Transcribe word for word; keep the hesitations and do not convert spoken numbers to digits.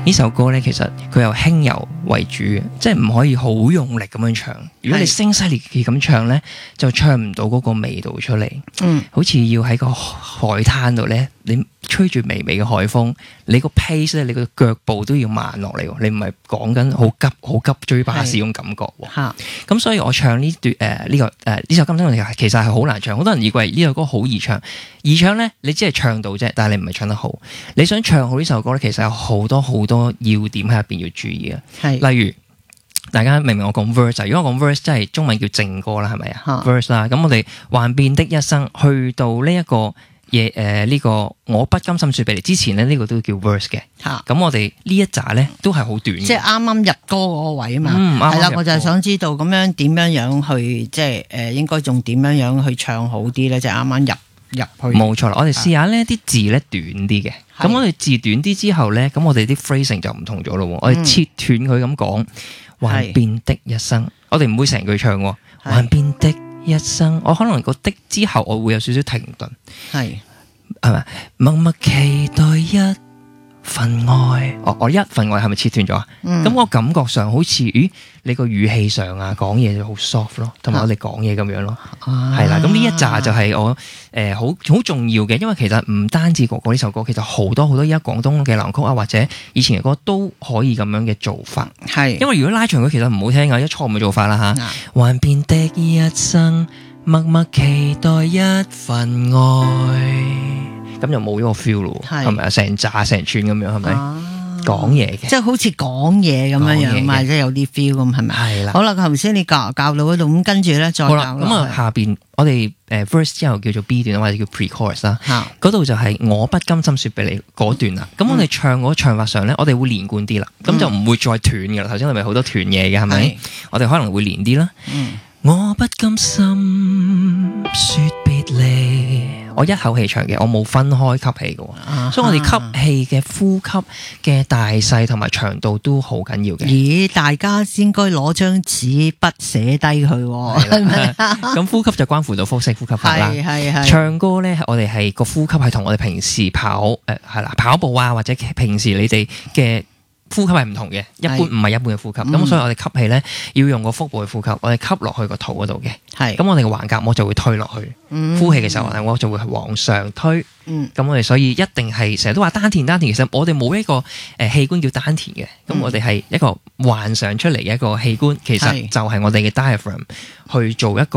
呢首歌咧，其實佢由輕柔為主嘅，即係唔可以好用力咁樣唱。如果你聲嘶力竭咁唱咧，就唱唔到嗰個味道出嚟。嗯，好似要喺個海灘度咧，你吹住微微嘅海風，你個 pace 咧，你個腳步都要慢落嚟。你唔係講緊好急好急追巴士嗰種感覺。嚇，咁所以我唱呢段誒呢個誒呢首金聲其實係好難唱。好多人以為呢首歌好易唱，易唱咧你只係唱到啫，但係你唔係唱得好。你想唱好呢首歌咧，其實有好多好多要點喺入邊要注意嘅。係，例如大家明唔明我講 verse？ 如果我講 verse，即係中文叫正歌啦，係咪啊 ？verse 啦，咁我哋幻變的一生去到呢、這、一個嘢誒呢個我不甘心說俾你之前咧，呢、這個都叫 verse 嘅。嚇，咁我哋呢一集咧都係好短，即係啱啱入歌嗰個位啊嘛。嗯，係啦，我就係想知道咁樣點樣樣去即係誒、呃、應該仲點樣樣去唱好啲咧？即係啱啱入。入去冇錯啦，我哋試下呢啲字咧短啲嘅，咁我哋字短啲之後咧，咁我哋啲 phrasing 就唔同咗咯。嗯、我哋切斷佢咁講，幻變的一生，我哋唔會成句唱喎。幻變的一生，我可能個的之後我會有少少停頓，係係咪？默默期待一份愛，我我一份愛係咪切斷咗啊？咁、嗯、我感覺上好似，咦？你個語氣上啊，講嘢就好 soft 咯，同埋我哋講嘢咁樣咯，係啦、啊。咁呢一紮就係我誒好好重要嘅，因為其實唔單止哥哥呢首歌，其實好多好多而家廣東嘅流行曲啊，或者以前嘅歌都可以咁樣嘅做法。係，因為如果拉長佢其實唔好聽啊，一錯誤嘅做法啦吓。幻變的一生，默默期待一份愛。咁就冇咗個 feel 咯，係咪啊？成扎成串咁樣，係咪講嘢嘅？即係好似講嘢咁樣樣嘛，即係有啲 feel 咁，係咪？係啦。好啦，頭先你教教到嗰度，咁跟住咧再教。好啦，咁啊下邊我哋誒 verse 之後叫做 B 段或者叫 pre-chorus 啦。嗰度就係我不甘心說俾你嗰段啦。咁我哋唱嗰唱法上咧，我哋會連貫啲啦，咁就唔會再斷噶啦。頭先我哋咪好多斷嘢嘅，係咪？我哋可能會連啲啦。我不甘心說別離，我一口氣唱嘅，我冇分開吸氣嘅，啊、所以我哋吸氣嘅呼吸嘅大細同埋長度都好緊要嘅。咦，大家應該攞張紙筆寫低佢，係咪？咁呼吸就關乎到腹式呼吸法啦。係係係。唱歌咧，我哋係個呼吸係同我哋平時跑誒係啦跑步啊，或者平時你哋嘅。呼吸係唔同嘅，一般唔係一般嘅呼吸，咁、嗯、所以我哋吸氣咧要用個腹部去呼吸，我哋吸落去個肚嗰度嘅，係，咁我哋嘅橫膈膜就會推落去，嗯、呼氣嘅時候橫膈膜就會往上推，嗯，咁我哋所以一定係成日都話丹田丹田，其實我哋冇一個誒、呃、器官叫丹田嘅，咁、嗯、我哋係一個幻想出嚟嘅一個器官，其實就係我哋嘅 diaphragm 去做一個。